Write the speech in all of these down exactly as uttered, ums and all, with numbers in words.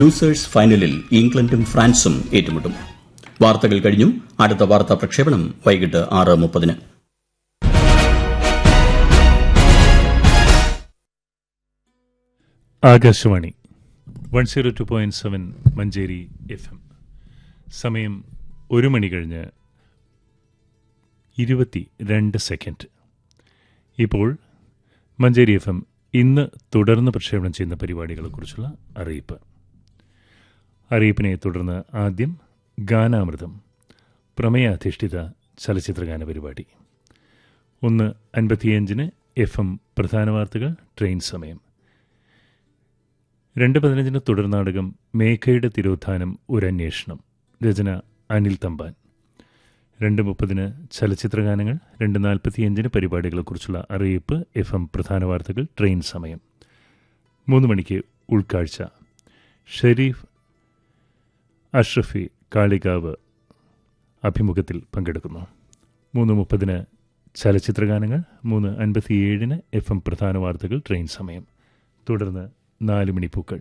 Losers ഫൈനലിൽ ഇംഗ്ലണ്ടും ഫ്രാൻസും ഏറ്റുമുട്ടും. വാർത്തകൾ കഴിഞ്ഞു. അടുത്ത വാർത്താ പ്രക്ഷേപണം വൈകിട്ട് ആറ് മുപ്പതിന്. Akashvani one zero two point seven Manjeri F M. സമയം ഒരു മണി കഴിഞ്ഞ് ഇരുപത്തി രണ്ട് സെക്കൻഡ്. ഇപ്പോൾ മഞ്ചേരി എഫ് എം ഇന്ന് തുടർന്ന് പ്രക്ഷേപണം ചെയ്യുന്ന പരിപാടികളെക്കുറിച്ചുള്ള അറിയിപ്പ്. അറിയിപ്പിനെ തുടർന്ന് ആദ്യം ഗാനാമൃതം, പ്രമേയാധിഷ്ഠിത ചലച്ചിത്രഗാന പരിപാടി. ഒന്ന് അൻപത്തിയഞ്ചിന് എഫ് എം പ്രധാന വാർത്തകൾ, ട്രെയിൻ സമയം. രണ്ട് പതിനഞ്ചിന് തുടർ നാടകം മേഘയുടെ തിരോധാനം ഒരന്വേഷണം, രചന അനിൽ തമ്പാൻ. രണ്ട് മുപ്പതിന് ചലച്ചിത്രഗാനങ്ങൾ. രണ്ട് നാൽപ്പത്തിയഞ്ചിന് പരിപാടികളെക്കുറിച്ചുള്ള അറിയിപ്പ്, എഫ് എം പ്രധാന വാർത്തകൾ, ട്രെയിൻ സമയം. മൂന്ന് മണിക്ക് ഉൾക്കാഴ്ച, ഷെരീഫ് അഷ്റഫി കാളികാവ് അഭിമുഖത്തിൽ പങ്കെടുക്കുന്നു. മൂന്ന് മുപ്പതിന് ചലച്ചിത്രഗാനങ്ങൾ. മൂന്ന് അൻപത്തിയേഴിന് എഫ് എം പ്രധാന വാർത്തകൾ, ട്രെയിൻ സമയം. തുടർന്ന് നാല് മണിപ്പൂക്കൾ.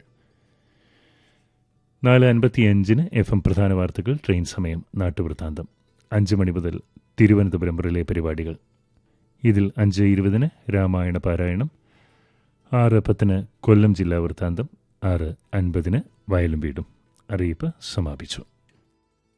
നാല് അൻപത്തിയഞ്ചിന് എഫ് എം പ്രധാന വാർത്തകൾ, ട്രെയിൻ സമയം, നാട്ടുവൃത്താന്തം. അഞ്ച് മണി മുതൽ തിരുവനന്തപുരം റിലേ പരിപാടികൾ. ഇതിൽ അഞ്ച് ഇരുപതിന് രാമായണ പാരായണം, ആറ് പത്തിന് കൊല്ലം ജില്ലാ വൃത്താന്തം, ആറ് അൻപതിന് വയലും വീടും. അറിയിപ്പ് സമാപിച്ചു.